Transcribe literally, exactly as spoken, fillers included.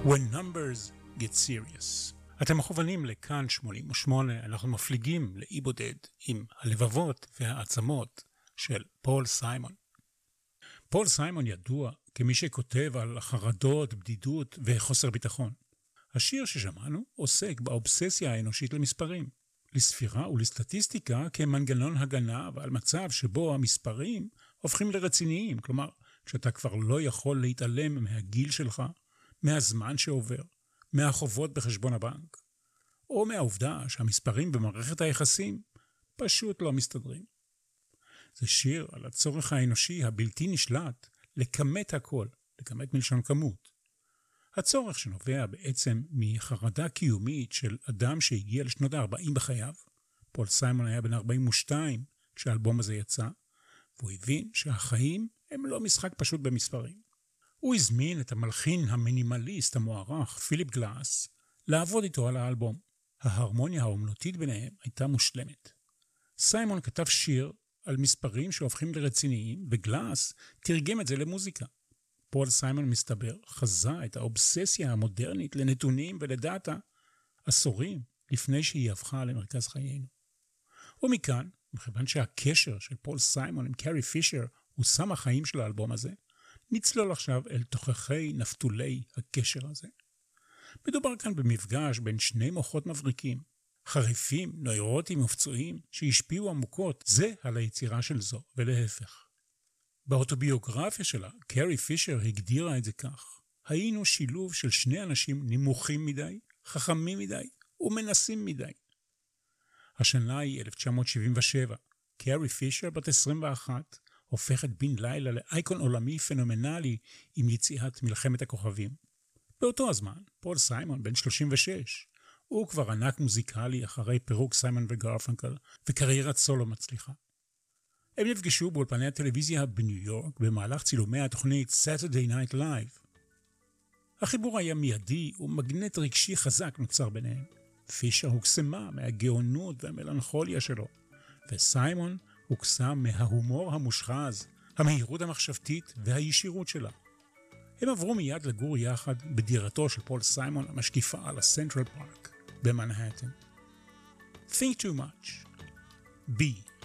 When numbers get serious. אתם מכוונים לכאן שמונים ושמונה, אנחנו מפליגים לאי בודד עם הלבבות והעצמות של פול סיימון. פול סיימון ידוע כמי שכותב על החרדות, בדידות וחוסר ביטחון. השיר ששמענו עוסק באובססיה האנושית למספרים, לספירה ולסטטיסטיקה כמנגנון הגנה ועל מצב שבו המספרים הופכים לרציניים, כלומר, כשאתה כבר לא יכול להתעלם מהגיל שלך, מהזמן שעובר, מהחובות בחשבון הבנק, או מהעובדה שהמספרים במערכת היחסים פשוט לא מסתדרים. זה שיר על הצורך האנושי הבלתי נשלט לכמת הכל, לכמת מלשון כמות. הצורך שנובע בעצם מחרדה קיומית של אדם שהגיע לשנות ה-ארבעים בחייו. פול סיימון היה בן ארבעים ושתיים כשהאלבום הזה יצא, והוא הבין שהחיים הם לא משחק פשוט במספרים. הוא הזמין את המלחין המינימליסט המוערך, פיליפ גלאס, לעבוד איתו על האלבום. ההרמוניה האומנותית ביניהם הייתה מושלמת. סיימון כתב שיר על מספרים שהופכים לרציניים, וגלאס תרגם את זה למוזיקה. פול סיימון מסתבר חזה את האובססיה המודרנית לנתונים ולדאטה עשורים לפני שהיא הפכה למרכז חיינו. ומכאן, מכיוון שהקשר של פול סיימון עם קרי פישר הוא סם החיים של האלבום הזה, נצלול עכשיו אל תוכחי נפתולי הקשר הזה. מדובר כאן במפגש בין שני מוחות מבריקים, חריפים, נוירוטיים ופצועים, שהשפיעו עמוקות זה על היצירה של זו, ולהפך. באוטוביוגרפיה שלה, קרי פישר הגדירה את זה כך: היינו שילוב של שני אנשים נמוכים מדי, חכמים מדי ומנסים מדי. השנה היא אלף תשע מאות שבעים ושבע. קרי פישר, בת עשרים ואחת, הופכת בן לילה לאייקון עולמי פנומנלי עם יציאת מלחמת הכוכבים. באותו הזמן, פול סיימון, בן שלושים ושש, הוא כבר ענק מוזיקלי אחרי פירוק סיימון וגרפנקל וקריירת סולו מצליחה. הם נפגשו באולפני הטלוויזיה בניו יורק במהלך צילומי התוכנית Saturday Night Live. החיבור היה מיידי ומגנט רגשי חזק נוצר ביניהם. פישר הוקסמה מהגאונות והמלנכוליה שלו, וסיימון הוקסם מההומור המושחז, המהירות המחשבתית והישירות שלה. הם עברו מיד לגור יחד בדירתו של פול סיימון המשקיפה על הסנטרל פארק במנהטן. Think too much. B.